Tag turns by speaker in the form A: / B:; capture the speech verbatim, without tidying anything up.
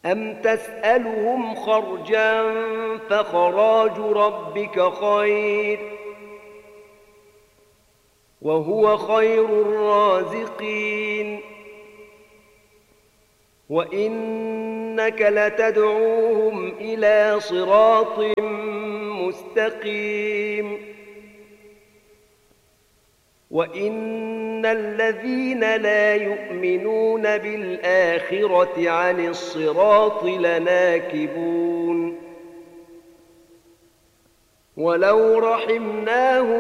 A: أم تسألهم خرجا فخراج ربك خير وهو خير الرازقين وإنك لتدعوهم إلى صراط مستقيم وإن الذين لا يؤمنون بالآخرة عن الصراط لناكبون ولو رحمناهم